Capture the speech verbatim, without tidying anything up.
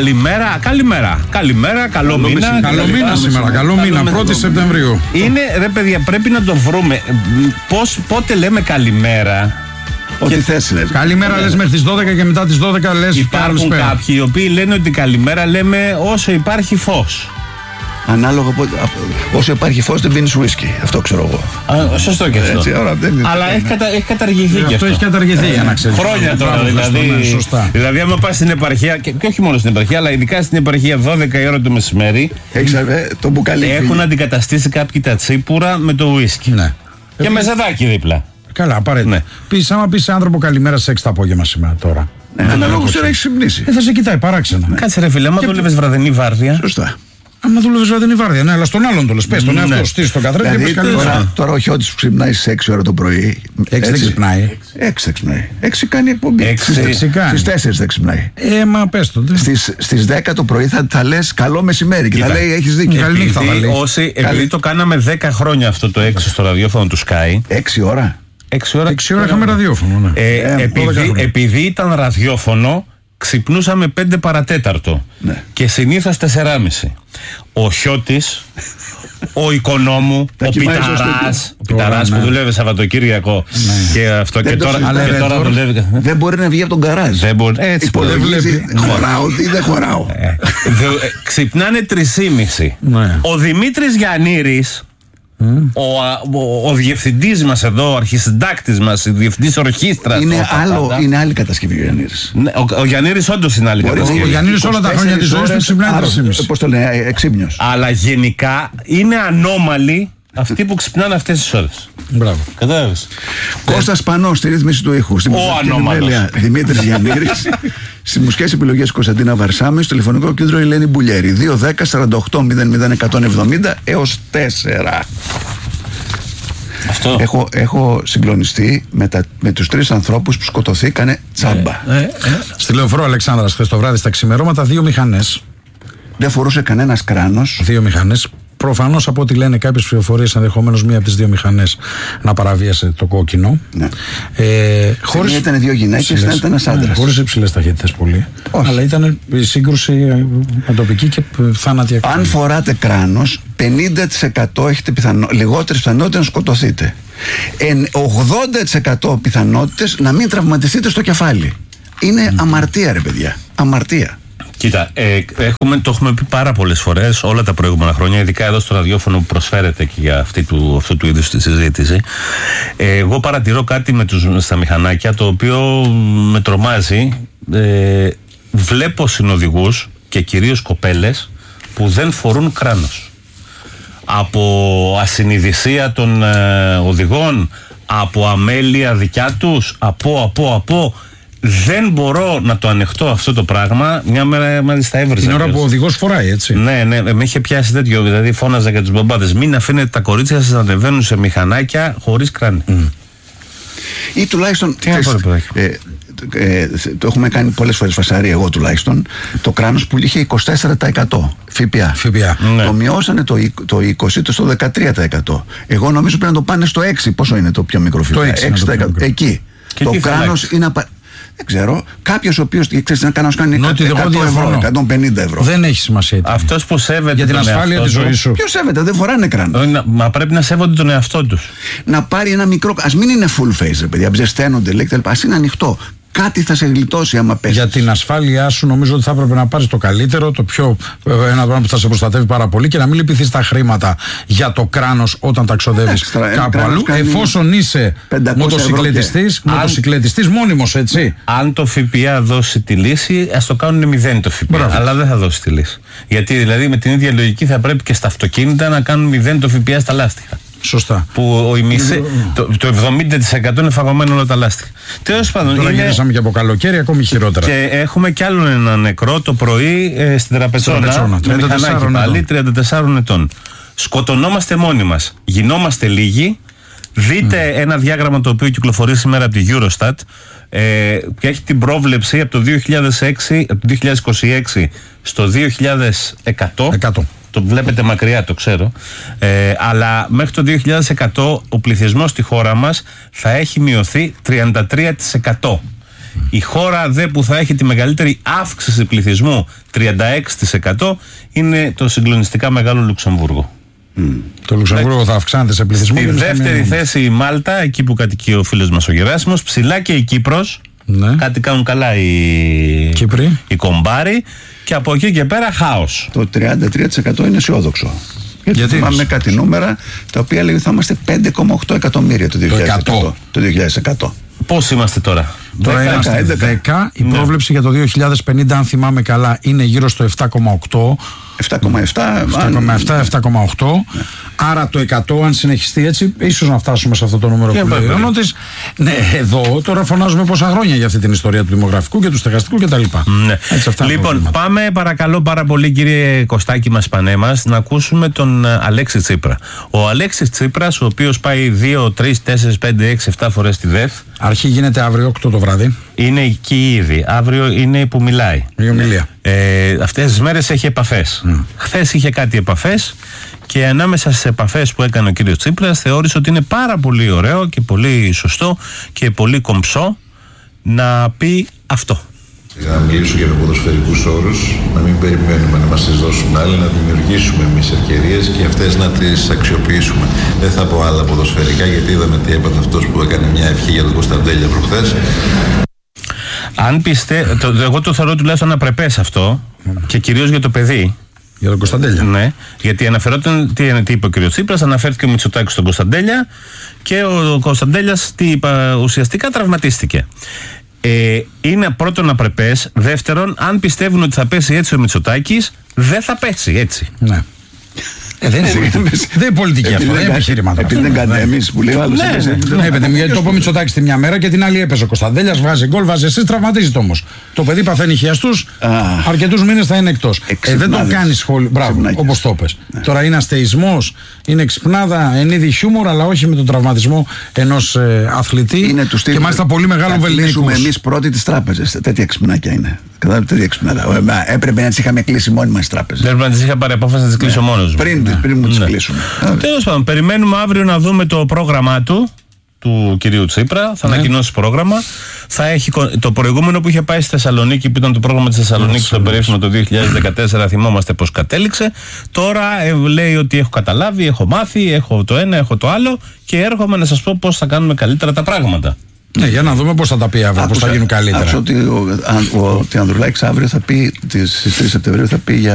Καλημέρα, καλημέρα. Καλημέρα, καλό, καλό μήνα. Καλό μήνα σήμερα, καλό μήνα, πρώτη Σεπτεμβρίου. Είναι, ρε παιδιά, πρέπει να το βρούμε. Πώς, πότε λέμε καλημέρα. Ό,τι θες λες. Καλημέρα λες μέχρι τις δώδεκα και μετά τις δώδεκα λες. Υπάρχουν κάποιοι οι οποίοι λένε ότι καλημέρα λέμε όσο υπάρχει φως. Ανάλογα από, όσο υπάρχει φως δεν πίνεις ουίσκι. Αυτό ξέρω εγώ. Α, σωστό και αυτό. Έτσι, ώρα, δεν, αλλά δεν, έχει, κατα, έχει καταργηθεί και αυτό. Αυτό έχει καταργηθεί για να ξέρεις. Χρόνια τώρα δηλαδή. Σωστά. Δηλαδή, άμα πας στην επαρχία, και, και όχι μόνο στην επαρχία, αλλά ειδικά στην επαρχία δώδεκα η ώρα το μεσημέρι. Έχεις, ε, το μπουκάλι. Έχουν αντικαταστήσει κάποιοι τα τσίπουρα με το ουίσκι. Ναι. Και με ζεδάκι δίπλα. Καλά, απαραίτητα. Ναι. Πεις, άμα πεις σε άνθρωπο καλημέρα σε έξι το απόγευμα σήμερα τώρα. Ναι, αναλόγως τώρα έχεις ξυπνήσει. Ε, θα σε κοιτάει παράξενα. Ναι. Κάτσε ρε φίλε, άμα δούλευες βραδινή βάρδια. Σωστά. Άμα δούλευες βραδινή βάρδια, ναι, αλλά στον άλλον το λες. Πες τον εαυτό, στήσεις τον καθρέφτη και πες καλημέρα. Τώρα, τώρα ο Χιώτης που ξυπνάει στις έξι ώρα το πρωί. έξι δεν ξυπνάει. έξι δεν ξυπνάει. έξι κάνει εκπομπή. Στις τέσσερις δεν ξυπνάει. Ε, μα πες το. Στις, στις δέκα το πρωί θα, θα λες καλό μεσημέρι και θα λέει έχεις δίκιο. Καληνύχτα θα λέει. Όσοι, επειδή το κάναμε δέκα χρόνια αυτό το έξι στο ραδιόφωνο του Sky. έξι ώρα. έξι ώρα, έξι ώρα είχαμε ραδιόφωνο. Ναι. Ε, ε, επειδή, επειδή ήταν ραδιόφωνο, ξυπνούσαμε πέντε παρατέταρτο. Ναι. Και συνήθως τέσσερα και μισή. Ο Χιώτης, ο Οικονόμου, ο Πιταράς, ο Πιταράς που δουλεύει Σαββατοκύριακο και αυτό και τώρα, και τώρα δουλεύει. Δεν μπορεί να βγει από τον γκαράζ. Δεν μπορεί. Έτσι υπολογίζει, χωράω ή δεν χωράω. Ξυπνάνε τρεις και μισή. Ο Δημήτρης Γιαννήρης, Ο, ο, ο διευθυντής μας εδώ, ο αρχισυντάκτης μας, ο διευθυντής ορχήστρας. Είναι, άλλο, είναι άλλη κατασκευή ο Γιαννήρης. Ναι, ο, ο Γιαννήρης όντως είναι άλλη κατασκευή. Ο Γιαννήρης όλα τα χρόνια της ζωής του ξυπνάει τρεις και μισή. Πώς το λένε, εξύμνιος. Αλλά γενικά είναι ανώμαλοι αυτοί που ξυπνάνε αυτές τις ώρες. Μπράβο. Κατάλαβες. Κώστας Πανός στη ρύθμιση του ήχου. Στην ανώμαλος. Δημήτρης Γιαννήρης. Στις μουσικές επιλογές Κωνσταντίνα Βαρσάμι. Στο τηλεφωνικό κέντρο Ελένη Μπουλιέρη. δύο δέκα σαράντα οκτώ μηδέν μηδέν εκατόν εβδομήντα έως τέσσερα. Αυτό. Έχω, έχω συγκλονιστεί με, τα, με τους τρεις ανθρώπους που σκοτωθήκανε τσάμπα. Ε, ε, ε. Στη Λεωφόρο Αλεξάνδρας χθες το βράδυ στα ξημερώματα δύο μηχανές. Δεν φορούσε κανένας κράνος. Δύο μηχανές. Προφανώς από ό,τι λένε κάποιες πληροφορίες, ενδεχομένως μία από τις δύο μηχανές να παραβίασε το κόκκινο. Ναι. Ε, χωρίς... Μία ήταν δύο γυναίκες, ήταν ένας άντρας. Ναι, χωρίς υψηλές ταχύτητες πολύ. Όχι. Αλλά ήταν η σύγκρουση ατοπική και θάνατη. Αν φοράτε κράνος, πενήντα τοις εκατό έχετε πιθανό, λιγότερες πιθανότητες να σκοτωθείτε. Εν, ογδόντα τοις εκατό πιθανότητες να μην τραυματιστείτε στο κεφάλι. Είναι mm. αμαρτία, ρε παιδιά. Αμαρτία. Κοίτα, ε, έχουμε, το έχουμε πει πάρα πολλές φορές όλα τα προηγούμενα χρόνια, ειδικά εδώ στο ραδιόφωνο που προσφέρεται και για αυτή του, αυτού του είδους τη συζήτηση. Ε, εγώ παρατηρώ κάτι με τους, στα μηχανάκια το οποίο με τρομάζει. Ε, βλέπω συνοδηγούς και κυρίως κοπέλες που δεν φορούν κράνος. Από ασυνειδησία των ε, οδηγών, από αμέλεια δικιά τους, από, από, από... Δεν μπορώ να το ανεχτώ αυτό το πράγμα. Μια μέρα μάλιστα έβριζα. Την ώρα που ο οδηγός φοράει, έτσι. Ναι, ναι, με είχε πιάσει τέτοιο. Δηλαδή φώναζα για τους μπαμπάδες. Μην αφήνετε τα κορίτσια σας να ανεβαίνουν σε μηχανάκια χωρίς κράνη. Mm. Ή τουλάχιστον. Θες, ε, ε, το έχουμε κάνει πολλές φορές φασαρία, εγώ τουλάχιστον. Το κράνος που είχε είκοσι τέσσερα τοις εκατό ΦΠΑ. ΦΠΑ. Ναι. Το μειώσανε το, το είκοσι τοις εκατό στο δεκατρία τοις εκατό. Εγώ νομίζω πρέπει να το πάνε στο έξι τοις εκατό. Πόσο είναι το πιο μικρό ΦΠΑ? Το έξι τοις εκατό. Εκεί. Και το κράνος είναι απα... Δεν ξέρω. Κάποιος ο οποίος ξέρεις να κάνει εκατό ευρώ, εκατόν πενήντα ευρώ. Δεν έχει σημασία. Αυτός που σέβεται για την ασφάλεια της ζωής σου. Ποιος σέβεται, δεν φοράνε κράνος. Μα πρέπει να σέβονται τον εαυτό τους. Να πάρει ένα μικρό. Ας μην είναι full face, ρε παιδιά. Ψεσταίνονται, λέει κτλ. Ας είναι ανοιχτό. Κάτι θα σε γλιτώσει άμα πέσει. Για την ασφάλειά σου, νομίζω ότι θα έπρεπε να πάρεις το καλύτερο, το πιο. Ένα πράγμα που θα σε προστατεύει πάρα πολύ και να μην λυπηθείς τα χρήματα για το κράνος όταν τα ξοδεύεις κάπου αλλού. Εφόσον είσαι μοτοσυκλετιστής, μοτοσυκλετιστής μόνιμος, έτσι. Αν το ΦΠΑ δώσει τη λύση, ας το κάνουν μηδέν το ΦΠΑ. Μπράβο. Αλλά δεν θα δώσει τη λύση. Γιατί δηλαδή με την ίδια λογική θα πρέπει και στα αυτοκίνητα να κάνουν μηδέν το ΦΠΑ στα λάστιχα. Σωστά. Που ο ημισέ, το, το εβδομήντα τοις εκατό είναι φαγωμένο όλα τα λάστιχα. Τέλος πάντων. Τώρα είναι... γυρίσαμε και από καλοκαίρι, ακόμη χειρότερα. Και έχουμε κι άλλον ένα νεκρό το πρωί ε, στην Τραπετσόνα. τριάντα τεσσάρων πάλι, τριάντα τεσσάρων ετών. Σκοτωνόμαστε μόνοι μας. Γινόμαστε λίγοι. Δείτε mm. ένα διάγραμμα το οποίο κυκλοφορεί σήμερα από τη Eurostat ε, και έχει την πρόβλεψη από το δύο χιλιάδες έξι, από το δύο χιλιάδες είκοσι έξι στο δύο χιλιάδες εκατό. εκατό. Το βλέπετε μακριά, το ξέρω. Ε, αλλά μέχρι το δύο χιλιάδες εκατό ο πληθυσμός στη χώρα μας θα έχει μειωθεί τριάντα τρία τοις εκατό. Η χώρα δε που θα έχει τη μεγαλύτερη αύξηση πληθυσμού, τριάντα έξι τοις εκατό, είναι το συγκλονιστικά μεγάλο Λουξεμβούργο. Mm. Το Λουξεμβούργο θα αυξάνεται σε πληθυσμό. Στη δεύτερη θέση η Μάλτα, εκεί που κατοικεί ο φίλος μας ο Γεράσιμος. Ψηλά και η Κύπρος. Ναι. Κάτι κάνουν καλά οι, οι κομπάροι. Και από εκεί και πέρα χάος. Το τριάντα τρία τοις εκατό είναι αισιόδοξο. Γιατί, Γιατί θυμάμαι κάτι νούμερα τα οποία λέει ότι θα είμαστε πέντε κόμμα οκτώ εκατομμύρια το δύο χιλιάδες εκατό. Πώς είμαστε τώρα? Τώρα είμαστε δέκα. Η ναι. πρόβλεψη για το δύο χιλιάδες πενήντα, αν θυμάμαι καλά, είναι γύρω στο επτά κόμμα οκτώ. επτά κόμμα επτά, επτά κόμμα οκτώ. Ναι. Άρα το εκατό, αν συνεχιστεί έτσι, ίσως να φτάσουμε σε αυτό το νούμερο που λέει ο Νότης. Ναι, εδώ τώρα φωνάζουμε πόσα χρόνια για αυτή την ιστορία του δημογραφικού και του στεγαστικού κτλ. Ναι. Λοιπόν, πάμε παρακαλώ πάρα πολύ, κύριε Κωστάκη μας Πανέμας, να ακούσουμε τον Αλέξη Τσίπρα. Ο Αλέξης Τσίπρας, ο οποίος πάει δύο, τρεις, τέσσερις, πέντε, έξι, επτά φορές στη ΔΕΘ. Αρχή γίνεται αύριο οκτώ το βράδυ. Είναι εκεί ήδη. Αύριο είναι που μιλάει. Η ομιλία. Ε, αυτές τις μέρες έχει επαφές. Mm. Χθες είχε κάτι επαφές και ανάμεσα στις επαφές που έκανε ο κύριος Τσίπρας θεώρησε ότι είναι πάρα πολύ ωραίο και πολύ σωστό και πολύ κομψό να πει αυτό. Να μιλήσω για ποδοσφαιρικούς όρους, να μην περιμένουμε να μας τις δώσουν άλλοι, να δημιουργήσουμε εμείς ευκαιρίες και αυτές να τις αξιοποιήσουμε. Δεν θα πω άλλα ποδοσφαιρικά, γιατί είδαμε τι έπαθε αυτός που έκανε μια ευχή για τον Κωνσταντέλια προχθές. Αν πιστε... το, εγώ το θεωρώ τουλάχιστον απρεπές αυτό και κυρίως για το παιδί. Για τον Κωνσταντέλια. Ναι, γιατί αναφερόταν, τι, τι είπε ο κ. Τσίπρας, αναφέρθηκε ο Μητσοτάκης στον Κωνσταντέλια και ο Κωνσταντέλιας τι είπα, ουσιαστικά τραυματίστηκε. Ε, είναι πρώτον απρεπές. Δεύτερον, αν πιστεύουν ότι θα πέσει έτσι ο Μητσοτάκης, δεν θα πέσει έτσι. Ναι. Ε, δεν είναι δεν πολιτική αυτό, δεν είναι επιχείρηματα. Επειδή δεν κάνουμε εμείς που λέει ο άλλος. Ναι, παιδί, γιατί το πω Μητσοτάκης τη μια μέρα και την άλλη έπεσε ο Κωνσταντέλιας, βγάζει γκολ, βάζει εσείς, τραυματίζεται όμως. Το παιδί παθαίνει χιαστούς, αρκετούς μήνες θα είναι εκτός. Ε, δεν τον κάνει σχόλιο. Μπράβο, όπως το πες. Τώρα είναι αστεϊσμός, είναι ξυπνάδα, εν είδη χιούμορ, αλλά όχι με τον τραυματισμό ενός αθλητή. Και μάλιστα πολύ μεγάλο βεληνικούς. Κλείσουμε εμείς πρώτοι τις τράπεζες. Τέτοια ξυπνάκια είναι. Τέτοια ξυπνάδα. Έπρεπε να τις είχαμε κλείσει μόνοι μας τις τράπεζες. Πρέπει να τις είχα πάρει απόφαση να τις κλείσω μόνος μου. Πριν, ναι. πριν μου τις ναι. κλείσουμε. Τέλος πάντων, περιμένουμε αύριο να δούμε το πρόγραμμά του, του κυρίου Τσίπρα. Θα ναι. ανακοινώσει πρόγραμμα. Θα έχει το προηγούμενο που είχε πάει στη Θεσσαλονίκη, που ήταν το πρόγραμμα της Θεσσαλονίκης, το περίφημο το δύο χιλιάδες δεκατέσσερα, θυμόμαστε πώς κατέληξε. Τώρα ε, λέει ότι έχω καταλάβει, έχω μάθει, έχω το ένα, έχω το άλλο και έρχομαι να σας πω πώς θα κάνουμε καλύτερα τα πράγματα. Ναι, για να δούμε πώς θα τα πει αύριο, πώς θα γίνουν καλύτερα. Άκουσα ότι ο, ο, ο Ανδρουλάκης αύριο θα πει, στις τρεις Σεπτεμβρίου θα πει για